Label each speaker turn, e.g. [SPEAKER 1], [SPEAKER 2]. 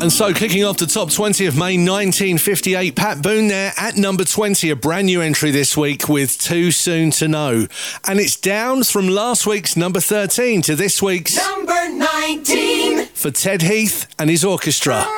[SPEAKER 1] And so, kicking off the top 20 of May 1958, Pat Boone there at number 20, a brand new entry this week with Too Soon to Know. And it's down from last week's number 13 to this week's
[SPEAKER 2] number 19
[SPEAKER 1] for Ted Heath and his orchestra.